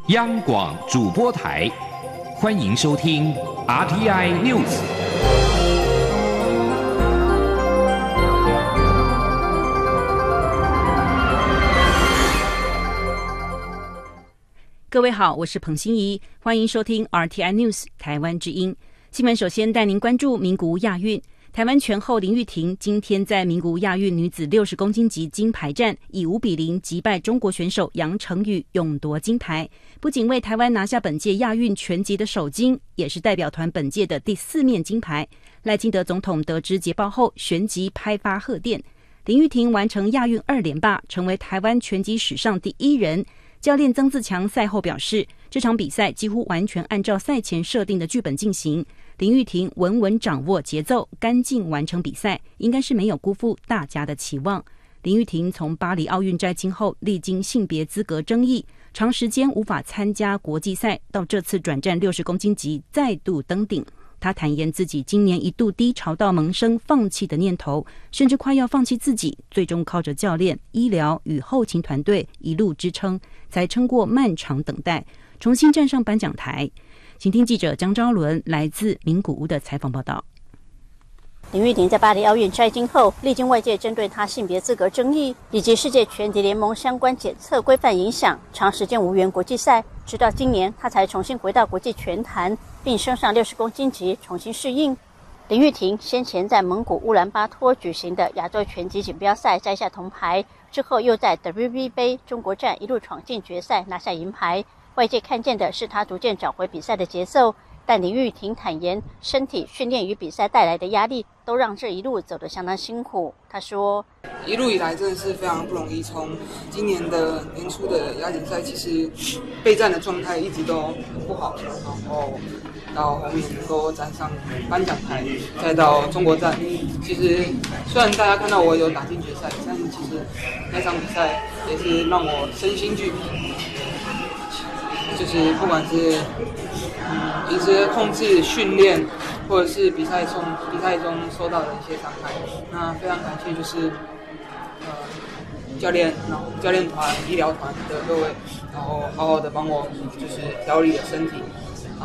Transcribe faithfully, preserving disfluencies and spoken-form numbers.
央广主播台，欢迎收听 R T I News。 各位好，我是彭欣怡，欢迎收听 R T I News 台湾之音新闻。首先带您关注名古屋亚运。台湾拳后林玉婷今天在名古屋亚运女子六十公斤级金牌战以五比零击败中国选手杨程宇，勇夺金牌，不仅为台湾拿下本届亚运拳击的首金，也是代表团本届的第四面金牌。赖清德总统得知捷报后，旋即拍发贺电。林玉婷完成亚运二连霸，成为台湾拳击史上第一人。教练曾自强赛后表示，这场比赛几乎完全按照赛前设定的剧本进行，林玉婷稳稳掌握节奏，干净完成比赛，应该是没有辜负大家的期望。林玉婷从巴黎奥运摘金后，历经性别资格争议，长时间无法参加国际赛，到这次转战六十公斤级再度登顶。他坦言自己今年一度低潮到萌生放弃的念头，甚至快要放弃自己，最终靠着教练、医疗与后勤团队一路支撑，才撑过漫长等待，重新站上颁奖台。请听记者江昭伦来自名古屋的采访报道。 林玉婷在巴黎奥运摘金后，历经外界针对她性别资格争议以及世界拳击联盟相关检测规范影响，长时间无缘国际赛，直到今年她才重新回到国际拳坛，并升上六十公斤级重新适应。林玉婷先前在蒙古乌兰巴托举行的亚洲拳击锦标赛摘下铜牌，之后又在 W B 杯中国站一路闯进决赛拿下银牌。外界看见的是她逐渐找回比赛的节奏，但林玉婷坦言，身体训练与比赛带来的压力都让这一路走得相当辛苦。她说， 一路以来真的是非常不容易，从今年的年初的亚锦赛，其实备战的状态一直都不好，然后到后面能够站上颁奖台，再到中国站，其实虽然大家看到我有打进决赛，但是其实那场比赛也是让我身心俱疲，就是不管是嗯平时控制训练，或者是比赛中比赛中受到的一些伤害，那非常感谢就是呃教练、然后教练团、医疗团的各位，然后好好的帮我就是调理了身体，